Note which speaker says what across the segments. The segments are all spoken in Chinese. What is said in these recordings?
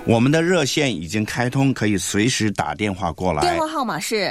Speaker 1: 我们的热线已经开通，可以随时打电话过来。
Speaker 2: 电话号码是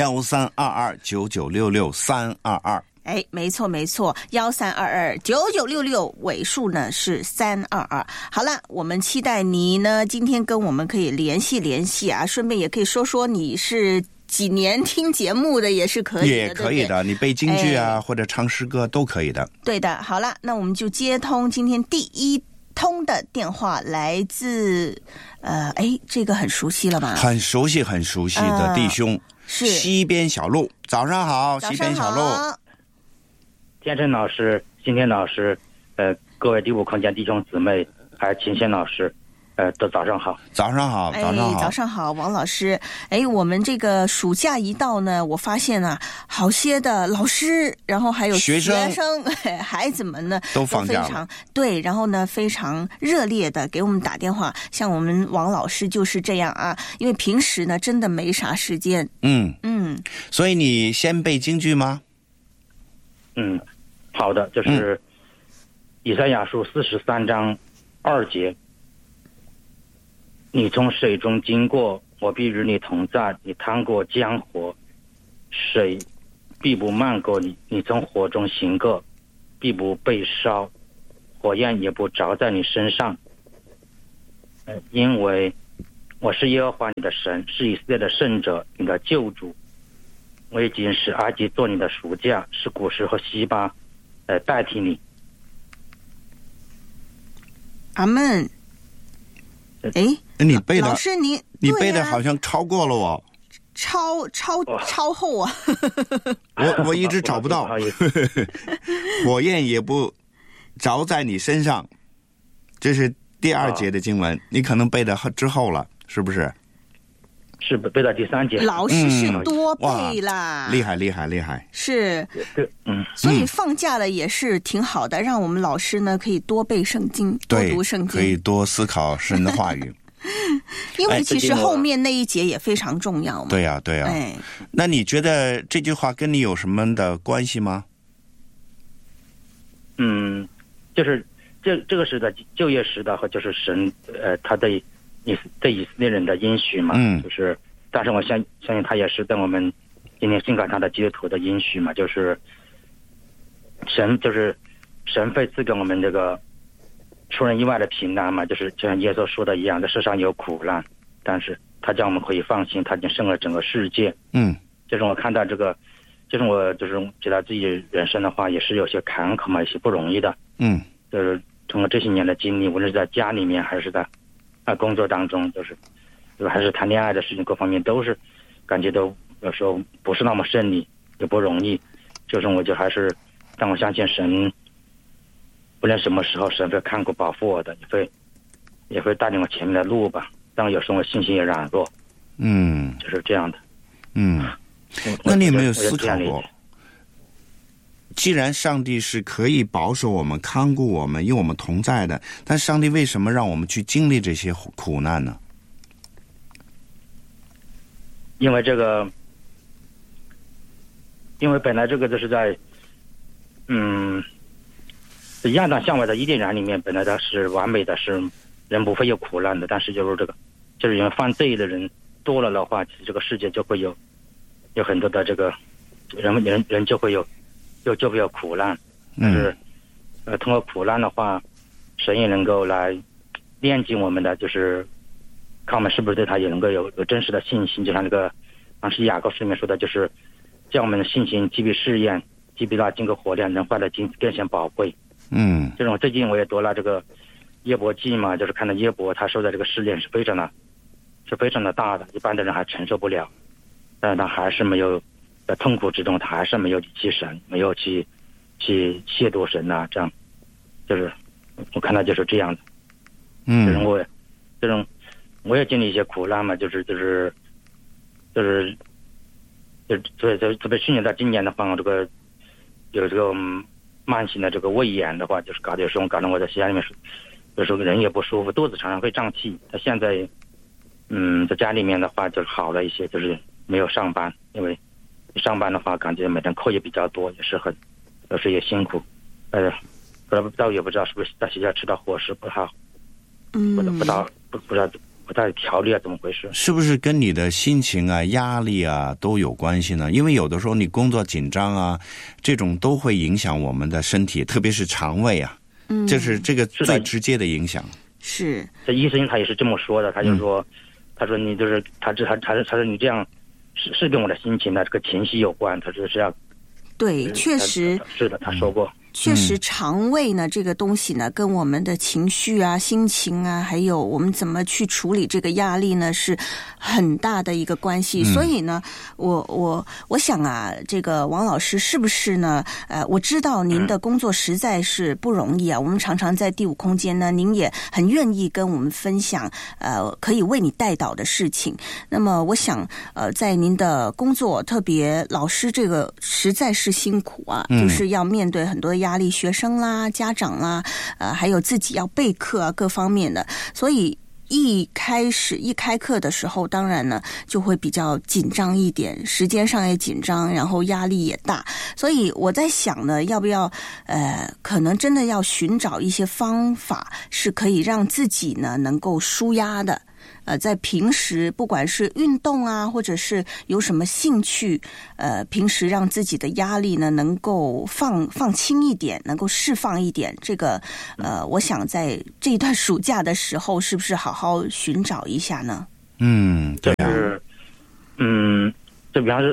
Speaker 1: 1322996322。
Speaker 2: 哎，没错没错，13229966，尾数呢是322。好了，我们期待你呢今天跟我们可以联系啊，顺便也可以说说你是几年听节目的，也是可以的，
Speaker 1: 也可以的，对对，你背京剧啊，或者唱诗歌都可以的。
Speaker 2: 对的，好了，那我们就接通今天第一通的电话，来自这个很熟悉了吧？
Speaker 1: 很熟悉的弟兄，
Speaker 2: 是
Speaker 1: 西边小路。早上好，西边小路。
Speaker 3: 建成老师、今天老师，各位第五空间弟兄姊妹，还有秦贤老师，都早上好。
Speaker 1: 早上好，
Speaker 2: 早上好，王老师。我们这个暑假一到呢，我发现啊，好些的老师，然后还有学生孩子们呢，
Speaker 1: 都放假了。
Speaker 2: 对，然后呢，非常热烈的给我们打电话。像我们王老师就是这样啊，因为平时呢，真的没啥时间。
Speaker 1: 所以你先背京剧吗？
Speaker 3: 好的，就是以赛亚书43章2节。你从水中经过，我必与你同在；你趟过江河，水必不漫过你；你从火中行过，必不被烧，火焰也不着在你身上。因为我是耶和华你的神，是以色列的圣者，你的救主。我已经使埃及做你的赎价，使古时和西巴代替你。
Speaker 2: 阿们。
Speaker 1: 你背的，
Speaker 2: 老师你
Speaker 1: 背的好像超过了我，
Speaker 2: 超后啊！
Speaker 1: 我一直找不到。火焰也不着在你身上，这是第2节的经文，你可能背的之后了，是不是？
Speaker 3: 是背到第3节。
Speaker 2: 老师是多背啦，
Speaker 1: 厉害。
Speaker 2: 是，所以放假了也是挺好的，让我们老师呢可以多背圣经，多读圣经，
Speaker 1: 可以多思考神的话语。
Speaker 2: 因为其实后面那一节也非常重要嘛。
Speaker 1: 对呀。那你觉得这句话跟你有什么的关系吗？
Speaker 3: 就是这个时代就业时代和就是神他对以色列人的应许嘛，就是但是我相信他也是对我们今天信靠他的基督徒的应许嘛，就是神会赐给我们这个出人意外的平安嘛，就是就像耶稣说的一样，这世上有苦难，但是他叫我们可以放心，他已经胜了整个世界。就是我看到这个，就是我觉得自己人生的话也是有些坎坷嘛，有些不容易的。就是通过这些年的经历，无论是在家里面还是在工作当中，就是还是谈恋爱的事情，各方面都是感觉都有时候不是那么顺利，也不容易。就是我就还是，但我相信神，无论什么时候神会看顾保护我的，也会带领我前面的路吧。但有时候我信心也软弱，就是这样的。
Speaker 1: 那你有没有思考过，既然上帝是可以保守我们、看顾我们、与我们同在的，但上帝为什么让我们去经历这些苦难呢？
Speaker 3: 因为本来这个就是在亚当向外的伊甸园里面，本来它是完美的，是人不会有苦难的。但是就是因为犯罪的人多了的话，其实这个世界就会有很多的这个人就会有苦难。但是通过苦难的话，神也能够来炼净我们的，就是看我们是不是对他也能够有真实的信心。就像这个当时雅各书里面说的，就是将我们的信心既比试验，既比那经过火炼能坏的金子更显宝贵。这种最近我也读了这个耶伯记嘛，就是看到耶伯他受的这个试炼是非常的大的，一般的人还承受不了，但是他还是没有在痛苦之中，他还是没有离弃神，没有去亵渎神啊，这样就是我看到就是这样的。我也经历一些苦难嘛，就是特别去年到今年的话，有这个慢性的这个胃炎的话，就是搞得我在西安里面有时候人也不舒服，肚子常常会胀气。他现在在家里面的话就好了一些，就是没有上班，因为上班的话感觉每天课也比较多，也是有时也辛苦。也不知道是不是在学校吃到伙食不好，不知道不太条理啊，怎么回事？
Speaker 1: 是不是跟你的心情啊、压力啊都有关系呢？因为有的时候你工作紧张啊，这种都会影响我们的身体，特别是肠胃啊，这是这个最直接的影响。
Speaker 2: 是，
Speaker 3: 这医生他也是这么说的，他就说，他说你就是他说你这样是跟我的心情的这个情绪有关，他说是要。
Speaker 2: 对，确实
Speaker 3: 是的，他说过。
Speaker 2: 确实，肠胃呢这个东西呢，跟我们的情绪啊、心情啊，还有我们怎么去处理这个压力呢，是很大的一个关系。所以呢，我想啊，这个王老师是不是呢？我知道您的工作实在是不容易啊。我们常常在第五空间呢，您也很愿意跟我们分享可以为你带导的事情。那么，我想在您的工作，特别老师这个实在是辛苦啊，就是要面对很多压力，学生啦、家长啦，还有自己要备课啊，各方面的，所以一开课的时候，当然呢就会比较紧张一点，时间上也紧张，然后压力也大，所以我在想呢，要不要可能真的要寻找一些方法，是可以让自己呢能够舒压的。在平时不管是运动啊，或者是有什么兴趣，平时让自己的压力呢能够放轻一点，能够释放一点。这个我想在这一段暑假的时候，是不是好好寻找一下呢？
Speaker 1: 对啊。
Speaker 3: 就比方说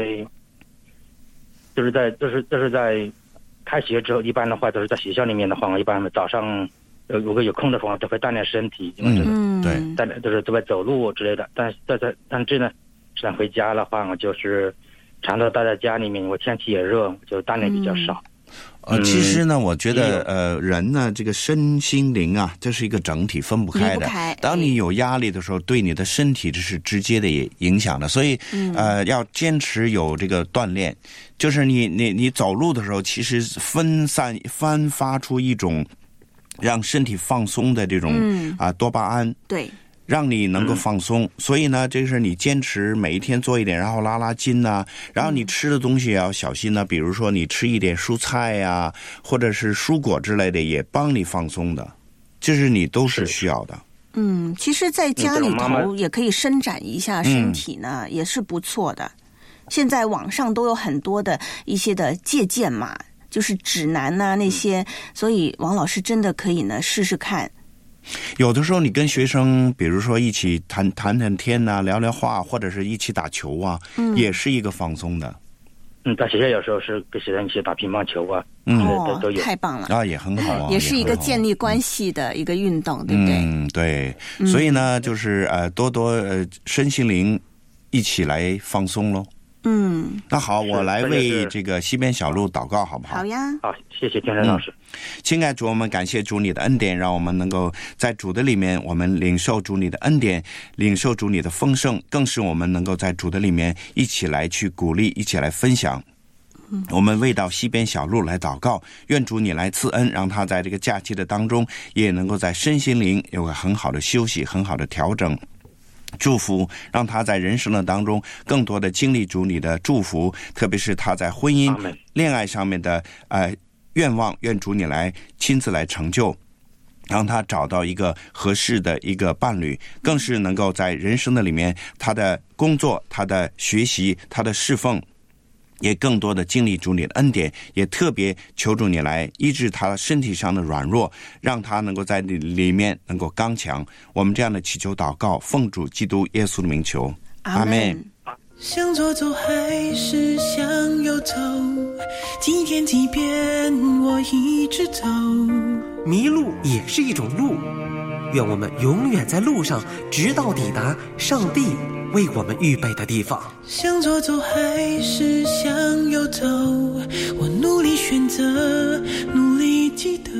Speaker 3: 就是在开学之后，一般的话都是在学校里面的话，一般早上如果有空的话，都会锻炼身体，因为对，就是都会走路之类的。但这呢，现在回家的话，我就是常常待在家里面，我天气也热，就锻炼比较少。
Speaker 1: 其实呢，我觉得人呢，这个身心灵啊，这是一个整体，分不开的。当你有压力的时候，对你的身体这是直接的影响的。所以要坚持有这个锻炼，就是你走路的时候，其实分发出一种让身体放松的这种多巴胺，
Speaker 2: 对，
Speaker 1: 让你能够放松。所以呢，这是你坚持每一天做一点，然后拉筋啊，然后你吃的东西也要小心呢，比如说你吃一点蔬菜啊，或者是蔬果之类的，也帮你放松的，这是你都是需要的。
Speaker 2: 其实在家里头也可以伸展一下身体呢，也是不错的。现在网上都有很多的一些的借鉴嘛，就是指南啊那些，所以王老师真的可以呢试试看。
Speaker 1: 有的时候你跟学生比如说一起谈天啊，聊聊话，或者是一起打球啊，也是一个放松的。
Speaker 3: 在学校有时候是跟学生一起打乒乓球啊，都有，
Speaker 2: 太棒了
Speaker 1: 也很好啊，
Speaker 2: 也是一个建立关系的一个运动，对不对？
Speaker 1: 对，所以呢，就是多身心灵一起来放松咯。那好，我来为这个西边小路祷告，好不好？
Speaker 2: 好呀。
Speaker 3: 好，谢谢天山老师。
Speaker 1: 亲爱主，我们感谢主你的恩典，让我们能够在主的里面，我们领受主你的恩典，领受主你的丰盛，更是我们能够在主的里面一起来去鼓励，一起来分享。我们为到西边小路来祷告，愿主你来赐恩，让他在这个假期的当中，也能够在身心灵有个很好的休息，很好的调整。祝福让他在人生的当中更多的经历主你的祝福，特别是他在婚姻恋爱上面的愿望，愿主你来亲自来成就，让他找到一个合适的一个伴侣，更是能够在人生的里面，他的工作，他的学习，他的侍奉，也更多的经历主你的恩典，也特别求主你来医治他身体上的软弱，让他能够在里面能够刚强。我们这样的祈求祷告，奉主基督耶稣的名求，阿们。
Speaker 4: 向左走还是向右走，几天几遍我一直走，
Speaker 5: 迷路也是一种路，愿我们永远在路上，直到抵达上帝为我们预备的地方。
Speaker 4: 向左走还是向右走，我努力选择，努力记得。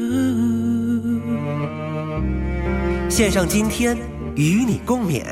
Speaker 5: 献上今天与你共勉。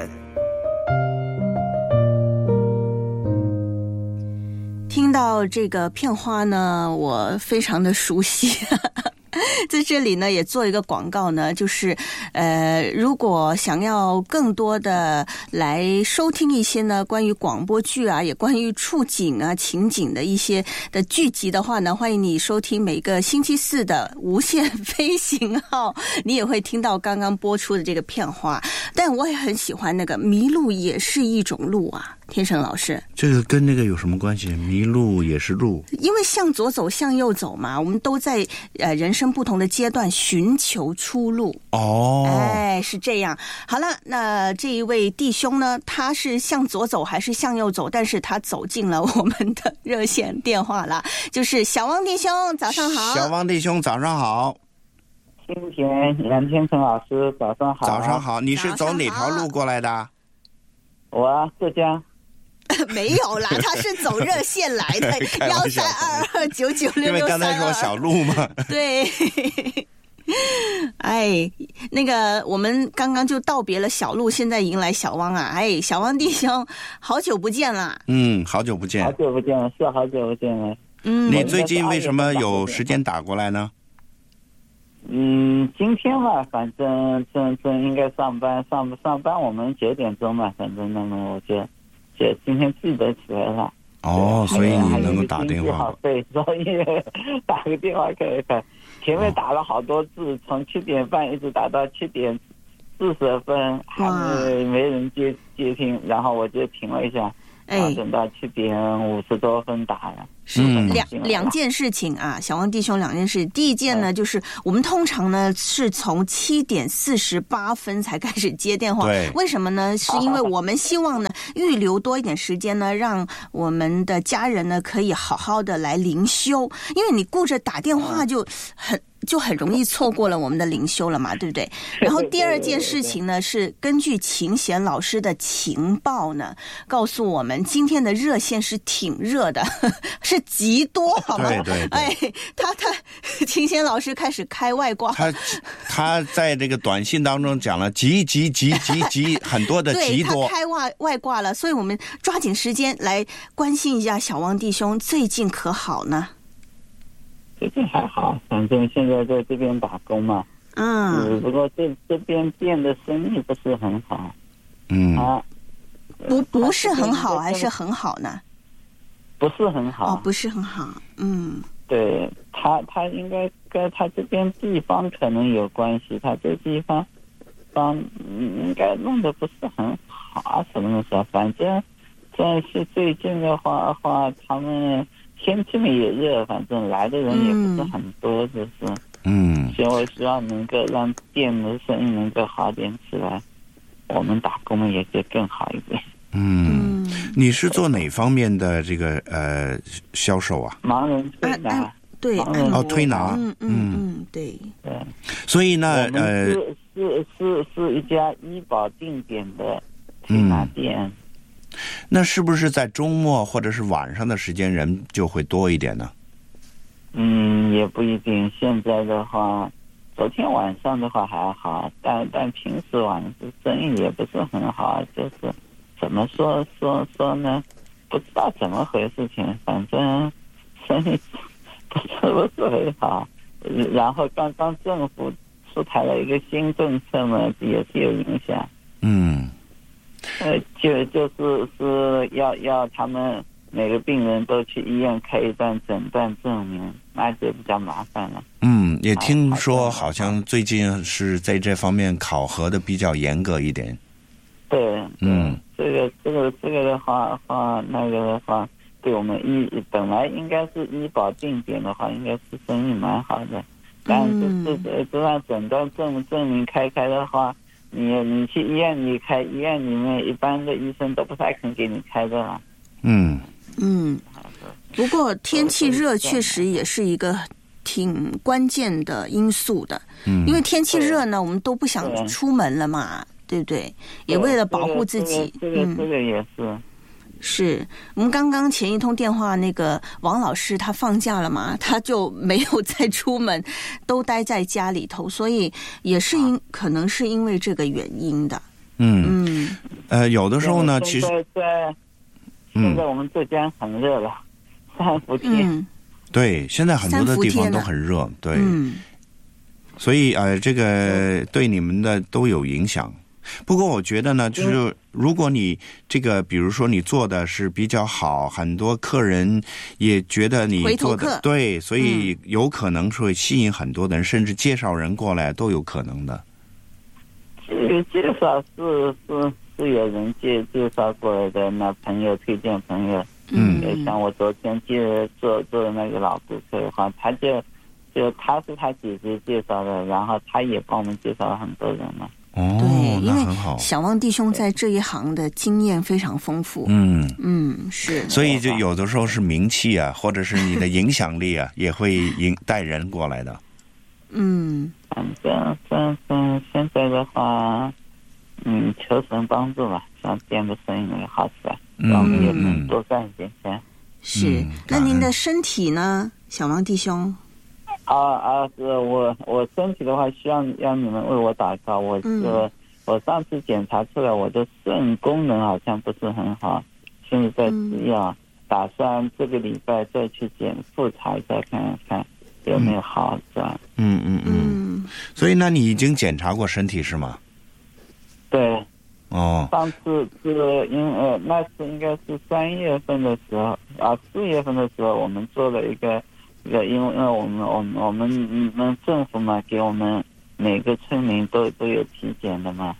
Speaker 2: 听到这个片花呢，我非常的熟悉在这里呢也做一个广告呢，就是如果想要更多的来收听一些呢关于广播剧啊，也关于触景啊情景的一些的剧集的话呢，欢迎你收听每个星期四的无限飞行号，你也会听到刚刚播出的这个片花。但我也很喜欢那个迷路也是一种路啊，天成老师，
Speaker 1: 这个跟那个有什么关系？迷路也是路，
Speaker 2: 因为向左走向右走嘛，我们都在人生不同的阶段寻求出路。
Speaker 1: 哦，
Speaker 2: 哎，是这样。好了，那这一位弟兄呢，他是向左走还是向右走？但是他走进了我们的热线电话了，就是小汪弟兄，早上好。
Speaker 1: 小汪弟兄，早上好。
Speaker 6: 今天杨天成老师，早上好。
Speaker 1: 早上好，你是走哪条路过来的？
Speaker 6: 我浙江。
Speaker 2: 没有啦，他是走热线来的，1322996632。
Speaker 1: 因为刚才说小路嘛。
Speaker 2: 对。哎，那个我们刚刚就道别了小路，现在迎来小汪啊！哎，小汪弟兄，好久不见啦！
Speaker 1: 好久不见，
Speaker 6: 好久不见了，是好久不见了。
Speaker 1: 你最近为什么有时间打过来呢？
Speaker 6: 今天嘛，反正应该上班，我们9点钟嘛，反正那么我就今天记得起来了。
Speaker 1: 哦，所以你能够打电话。
Speaker 6: 对，所以打个电话可以看。前面打了好多次，从7点半一直打到7点40分，还没人接听，然后我就停了一下，等到7点50多分打了。
Speaker 2: 是两件事情啊，小汪弟兄，两件事。第一件呢，就是我们通常呢是从7点48分才开始接电话。
Speaker 1: 对，
Speaker 2: 为什么呢？是因为我们希望呢预留多一点时间呢，让我们的家人呢可以好好的来灵修，因为你顾着打电话就很容易错过了我们的灵修了嘛，对不对？然后第二件事情呢，是根据秦贤老师的情报呢，告诉我们今天的热线是挺热的，是极多，好吗？
Speaker 1: 对。
Speaker 2: 哎，他秦贤老师开始开外挂，
Speaker 1: 他在这个短信当中讲了极很多的极多，
Speaker 2: 对，他开外挂了，所以我们抓紧时间来关心一下小汪弟兄最近可好呢？
Speaker 6: 最近还好，反正现在在这边打工嘛。不过这边店的生意不是很好。
Speaker 2: 不是很好还是很好呢？
Speaker 6: 不是很好。
Speaker 2: 不是很好。
Speaker 6: 对，他应该跟他这边地方可能有关系，他这地方应该弄得不是很好，什么的。反正但是最近的话他们天气也热，反正来的人也不是很多，就是所以我希望能够让店的生意能够好点起来，我们打工也就更好一点。
Speaker 1: 你是做哪方面的这个销售啊？
Speaker 6: 盲人推拿。
Speaker 2: 对，
Speaker 1: 推拿。
Speaker 2: 对。
Speaker 1: 所以呢，
Speaker 6: 是一家医保定点的推拿店。
Speaker 1: 那是不是在周末或者是晚上的时间人就会多一点呢？
Speaker 6: 也不一定。现在的话，昨天晚上的话还好，但平时晚上生意也不是很好，就是怎么说呢？不知道怎么回事情，反正生意不是很好。然后刚刚政府出台了一个新政策嘛，也是有影响。就是要他们每个病人都去医院开一段诊断证明，那就比较麻烦了。
Speaker 1: 也听说好像最近是在这方面考核的比较严格一点。
Speaker 6: 对，这个的话，那个的话，对我们本来应该是医保定点的话，应该是生意蛮好的，但是这样诊断证明开的话。你去医院里开，医院里面一般的医生都不太肯给你开的了。
Speaker 2: 不过天气热确实也是一个挺关键的因素的。因为天气热呢，我们都不想出门了嘛，对不对？也为了保护自己。
Speaker 6: 这个也是。
Speaker 2: 是我们刚刚前一通电话，那个王老师他放假了嘛，他就没有再出门，都待在家里头，所以也是可能是因为这个原因的。
Speaker 1: 有的时候呢，其实
Speaker 6: 现在我们浙江很热了，3伏天。
Speaker 1: 对，现在很多的地方都很热。对， 所以这个对你们的都有影响。不过我觉得呢，就是如果你这个比如说你做的是比较好，很多客人也觉得你做的对，所以有可能会吸引很多的人，甚至介绍人过来都有可能的。
Speaker 6: 介绍是有人介绍过来的，那朋友推荐朋友。像我昨天做的那个老顾客的话，他他是他姐姐介绍的，然后他也帮我们介绍了很多人嘛。
Speaker 2: 对，因为小汪弟兄在这一行的经验非常丰富。是。
Speaker 1: 所以就有的时候是名气啊，或者是你的影响力啊，也会带人过来的。
Speaker 6: 反正现在的话，求神帮助吧，让店的生意能好起来，让我们也能多赚一点钱。
Speaker 2: 是。那您的身体呢，小汪弟兄？
Speaker 6: 我身体的话，需要让你们为我祷告。我上次检查出来，我的肾功能好像不是很好，现在在吃药，打算这个礼拜再去复查一下，看看有没有好转。
Speaker 1: 所以那你已经检查过身体是吗？
Speaker 6: 对。上次那次应该是3月份的时候4月份的时候，我们做了一个，因为我们政府嘛，给我们每个村民都有体检的嘛。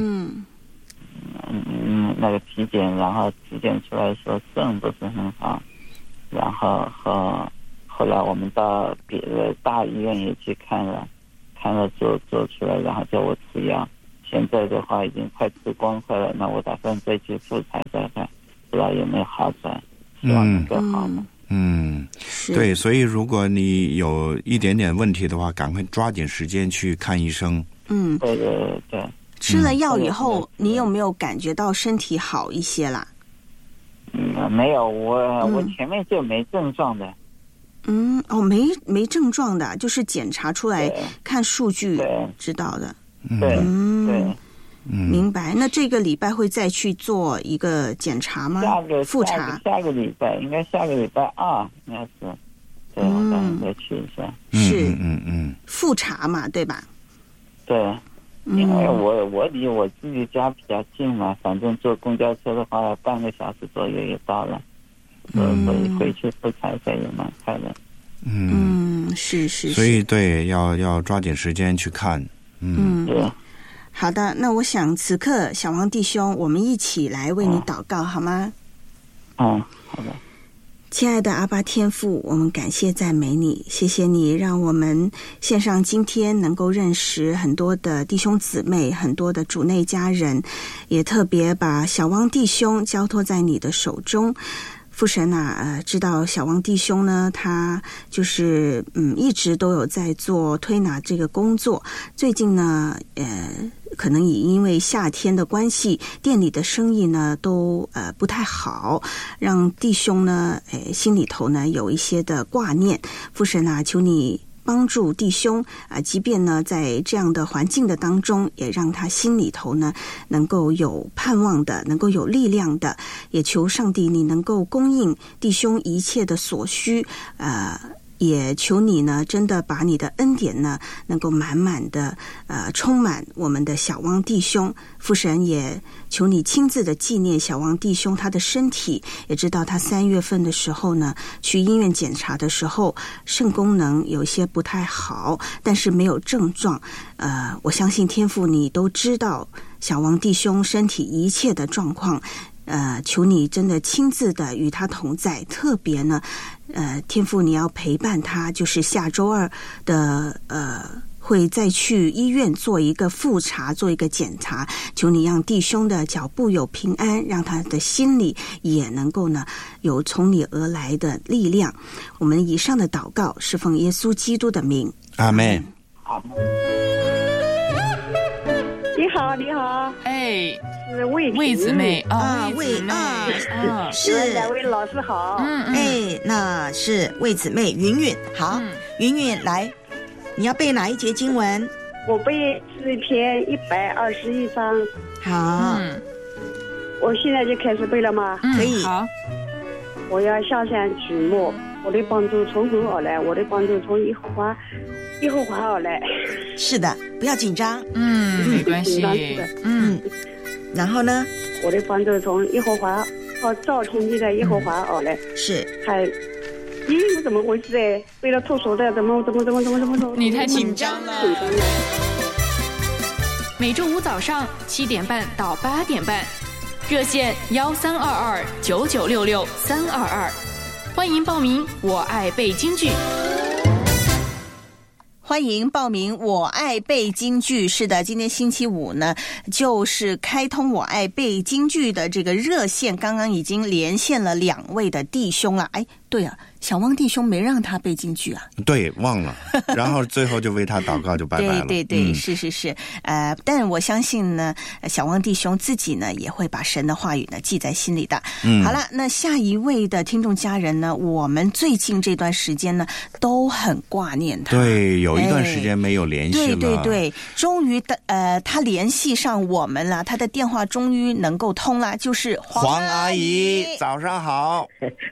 Speaker 6: 那个体检，然后体检出来说肾不是很好，然后后来我们到别的大医院也去看了做出来，然后叫我吃药。现在的话已经快吃光快了，那我打算再去复查一下看，不知道有没有好转，希望能够好嘛。
Speaker 1: 对，所以如果你有一点点问题的话，赶快抓紧时间去看医生。
Speaker 6: 对。
Speaker 2: 吃了药以后，你有没有感觉到身体好一些啦？
Speaker 6: 没有，我前面就没症状的。
Speaker 2: 没症状的，就是检查出来看数据知道的。
Speaker 6: 对。
Speaker 2: 明白。那这个礼拜会再去做一个检查吗？复查？
Speaker 6: 下个礼拜应该下个礼拜2应该是。对，我当然再去一下。
Speaker 2: 是。复查嘛，对吧？
Speaker 6: 对。因为我离我自己家比较近嘛，反正坐公交车的话半个小时左右也到了，所以回去复查一下也蛮快的。
Speaker 2: 是。
Speaker 1: 所以对，要抓紧时间去看。
Speaker 6: 对。
Speaker 2: 好的，那我想此刻小汪弟兄，我们一起来为你祷告好吗？
Speaker 6: 好的。
Speaker 2: 亲爱的阿爸天父，我们感谢赞美你，谢谢你让我们线上今天能够认识很多的弟兄姊妹，很多的主内家人，也特别把小汪弟兄交托在你的手中。父神知道小汪弟兄呢，他就是一直都有在做推拿这个工作。最近呢，可能也因为夏天的关系，店里的生意呢都不太好，让弟兄呢心里头呢有一些的挂念。父神求你帮助弟兄即便呢在这样的环境的当中，也让他心里头呢能够有盼望的，能够有力量的，也求上帝你能够供应弟兄一切的所需，也求你呢真的把你的恩典呢能够满满的充满我们的小汪弟兄。父神也求你亲自的纪念小汪弟兄他的身体，也知道他3月份的时候呢去医院检查的时候肾功能有些不太好，但是没有症状。我相信天父你都知道小汪弟兄身体一切的状况，求你真的亲自的与他同在，特别呢天父你要陪伴他，就是下周2的会再去医院做一个复查，做一个检查，求你让弟兄的脚步有平安，让他的心里也能够呢有从你而来的力量。我们以上的祷告是奉耶稣基督的名，
Speaker 1: 阿们。
Speaker 7: 你好，是魏姊妹
Speaker 2: 是
Speaker 7: 两位老师好，
Speaker 2: 那是魏姊妹云云，好，云云来，你要背哪一节经文？
Speaker 7: 我背诗篇121章。
Speaker 2: 好，
Speaker 7: 我现在就开始背了吗？
Speaker 2: 可以。
Speaker 7: 好，我要下山举目，我的帮助从何而来？我的帮助从耶和华一会儿好嘞。
Speaker 2: 是的，不要紧张。
Speaker 8: 没关系。
Speaker 2: 然后呢？
Speaker 7: 我的房子从一会儿到赵天地的一会儿好嘞。
Speaker 2: 是。
Speaker 7: 还，咦，怎么回事哎？为了吐槽的，怎么？
Speaker 8: 你太紧张了。每周五早上7点半到8点半，热线13229966-322，欢迎报名。我爱背京剧。
Speaker 2: 欢迎报名我爱背京剧。是的，今天星期五呢，就是开通我爱背京剧的这个热线，刚刚已经连线了2位的弟兄了。哎，对啊，小汪弟兄没让他背京剧啊？
Speaker 1: 对，忘了，然后最后就为他祷告，就拜拜了。
Speaker 2: 对，是，但我相信呢，小汪弟兄自己呢也会把神的话语呢记在心里的。好了，那下一位的听众家人呢，我们最近这段时间呢都很挂念他。
Speaker 1: 对，有一段时间没有联系了。
Speaker 2: 对，终于他联系上我们了，他的电话终于能够通了，就是黄阿姨。
Speaker 1: 早上好。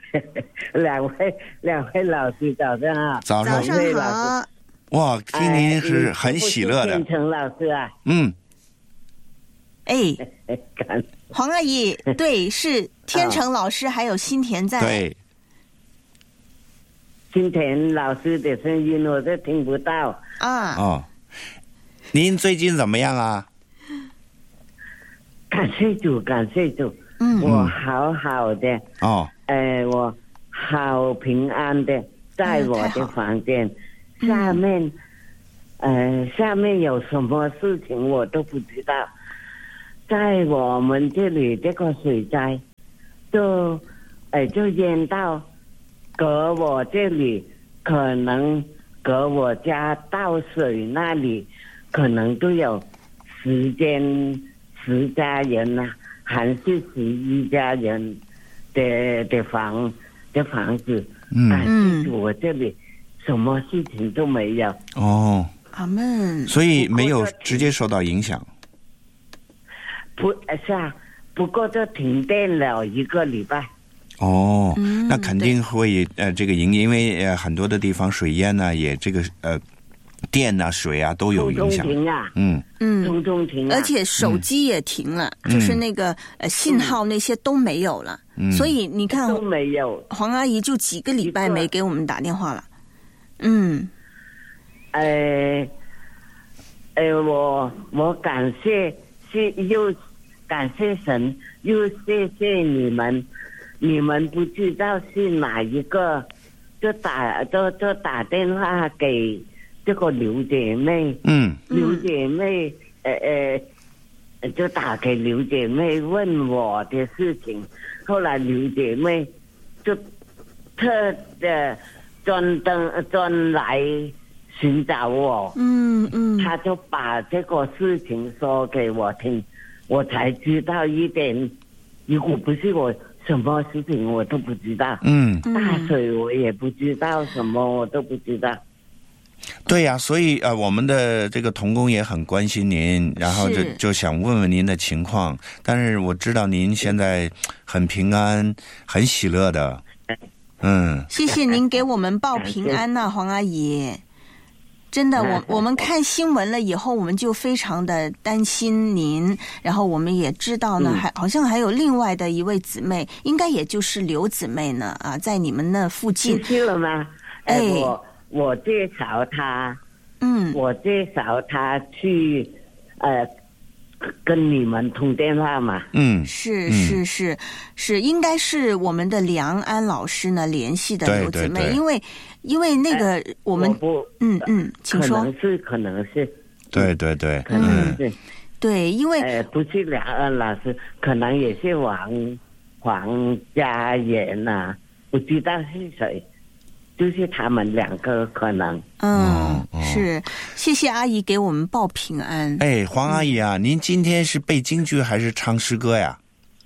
Speaker 9: 两位老师早上好。
Speaker 1: 早上
Speaker 2: 好。
Speaker 1: 哇，听您是很喜乐的。
Speaker 9: 天成老师啊。
Speaker 2: 黄阿姨，对，是天成老师还有新田在。
Speaker 1: 对。
Speaker 9: 新田老师的声音我都听不到
Speaker 2: 啊。
Speaker 1: 哦，您最近怎么样啊？
Speaker 9: 感谢主。我好的。
Speaker 1: 哦。
Speaker 9: 我好平安的在我的房间。下面有什么事情我都不知道。在我们这里这个水灾就淹到隔我这里，可能隔我家到水那里可能都有10家人呐，还是11家人的房子。我这里什么事情都没有。
Speaker 1: 哦，
Speaker 2: 阿们。
Speaker 1: 所以没有直接受到影响。
Speaker 9: 不过就停电了1个礼拜。
Speaker 1: 哦，那肯定会这个因为很多的地方水淹啊，也这个电啊水啊都有影响。
Speaker 9: 中停啊。
Speaker 2: 而且手机也停了，就是那个信号那些都没有了。所以你看
Speaker 9: 都没有。
Speaker 2: 黄阿姨就几个礼拜没给我们打电话了。
Speaker 9: 我感谢神，又谢谢你们。你们不知道是哪一个，就打电话给这个刘姐妹。刘姐妹就打给刘姐妹问我的事情，后来刘姐妹就特的专来寻找我。他就把这个事情说给我听，我才知道一点。如果不是我，什么事情我都不知道。大水我也不知道，什么我都不知道。
Speaker 1: 对呀，所以我们的这个同工也很关心您，然后就想问问您的情况。但是我知道您现在很平安，很喜乐的。
Speaker 2: 谢谢您给我们报平安呐，黄阿姨。真的，我们看新闻了以后，我们就非常的担心您。然后我们也知道呢，好像还有另外的一位姊妹，应该也就是刘姊妹呢啊，在你们那附近。
Speaker 9: 去了吗？我介绍她。我介绍她去跟你们通电话嘛。
Speaker 2: 是，应该是我们的梁安老师呢联系的刘姊妹。因为那个我们请说。
Speaker 9: 可能是
Speaker 1: 对，
Speaker 9: 可能是
Speaker 2: 对，因为
Speaker 9: 不是梁安老师，可能也是黄家人呐，不知道是谁，就是他们2个可能。
Speaker 2: 是，谢谢阿姨给我们报平安。
Speaker 1: 黄阿姨啊，您今天是背京剧还是唱诗歌呀？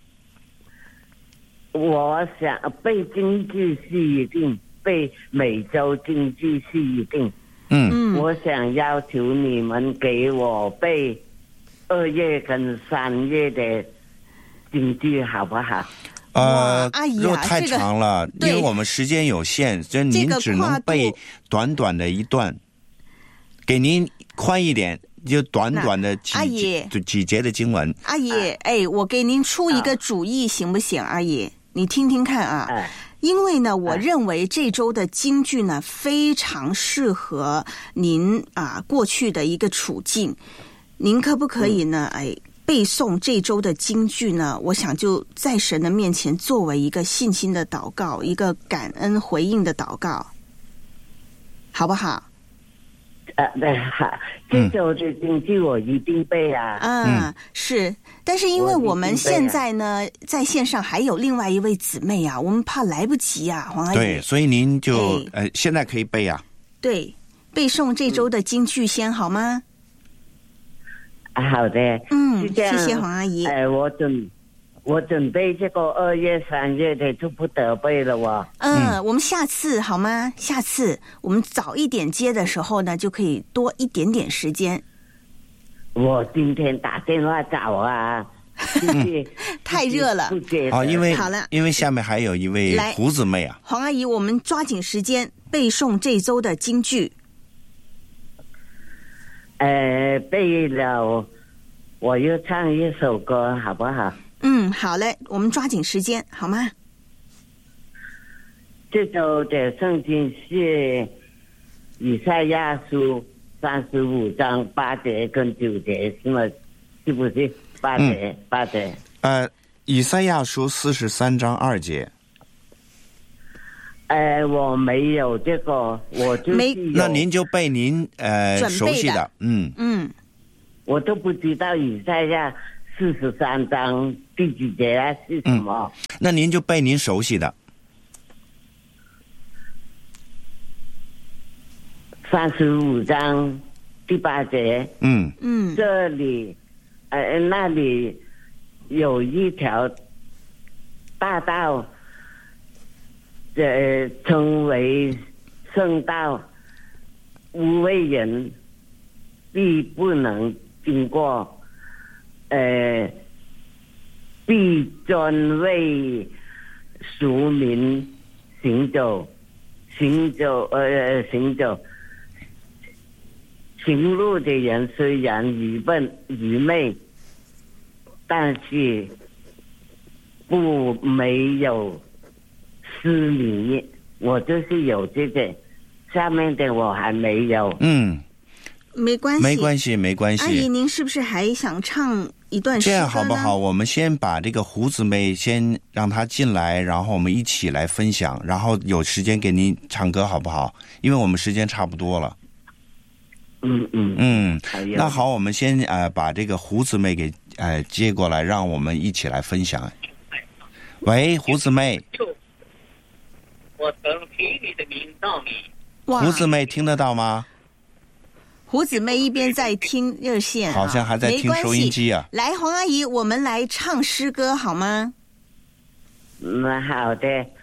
Speaker 9: 我想背京剧是一定，背美洲京剧是一定。我想要求你们给我背2月跟3月的京剧好不好？
Speaker 2: 阿姨
Speaker 1: 如果太长了，因为我们时间有限，所以您只能背短短的一段。 给您宽一点，就短短的几节的经文。
Speaker 2: 阿姨，我给您出一个主意行不行？阿姨，你听听看啊。因为呢，我认为这周的京剧呢非常适合您过去的一个处境。您可不可以呢？背诵这周的京剧呢？我想就在神的面前作为一个信心的祷告，一个感恩回应的祷告，好不好？
Speaker 9: 对，好，这周的京剧我一定背啊。
Speaker 2: 是，但是因为我们现在呢，在线上还有另外一位姊妹啊，我们怕来不及啊，黄阿姨。
Speaker 1: 对，所以您就现在可以背啊。
Speaker 2: 对，背诵这周的京剧先好吗？
Speaker 9: 好的。
Speaker 2: 谢谢黄阿姨。
Speaker 9: 我准备这个2月3月的就不得背了
Speaker 2: 我们下次好吗？下次我们早一点接的时候呢，就可以多一点点时间。
Speaker 9: 我今天打电话找啊，
Speaker 2: 太热了
Speaker 1: 因为下面还有一位胡姊妹啊。
Speaker 2: 黄阿姨，我们抓紧时间背诵这周的京剧。
Speaker 9: 背了，我又唱一首歌，好不好？
Speaker 2: 好嘞，我们抓紧时间，好吗？
Speaker 9: 这周的圣经是以赛亚书35章8节跟9节，是吗？是不是8节？8节。
Speaker 1: 以赛亚书43章2节。
Speaker 9: 我没有这个，我就
Speaker 1: 那您就背您熟悉的。
Speaker 9: 我都不知道以赛亚43章第几节是什么。
Speaker 1: 那您就背您熟悉的。
Speaker 9: 35章第8节。这里那里有一条大道，称为圣道，无为人必不能经过，必专为俗民行走。行路的人虽然愚昧，但是没有失迷。我就是有这个，下面的我还没有。
Speaker 2: 没关系。阿姨，您是不是还想唱一段诗歌呢？这样
Speaker 1: 好不好？我们先把这个胡姊妹先让她进来，然后我们一起来分享，然后有时间给您唱歌，好不好？因为我们时间差不多了。那好，我们先把这个胡姊妹给接过来，让我们一起来分享。喂，胡姊妹。
Speaker 10: 我曾听你的名到你。
Speaker 1: 胡姊妹听得到吗？
Speaker 2: 胡姊妹一边在听热线，
Speaker 1: 好像还在听收音机啊。
Speaker 2: 来，黄阿姨，我们来唱诗歌好吗？
Speaker 9: 好的。